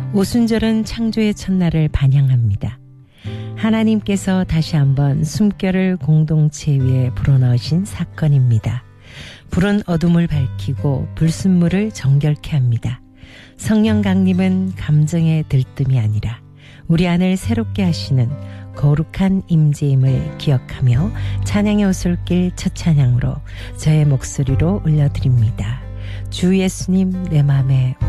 오순절은 창조의 첫날을 반향합니다. 하나님께서 다시 한번 숨결을 공동체 위에 불어넣으신 사건입니다. 불은 어둠을 밝히고 불순물을 정결케 합니다. 성령 강림은 감정의 들뜸이 아니라 우리 안을 새롭게 하시는 거룩한 임재임을 기억하며 찬양의 오솔길 첫 찬양으로 저의 목소리로 올려드립니다. 주 예수님 내 맘에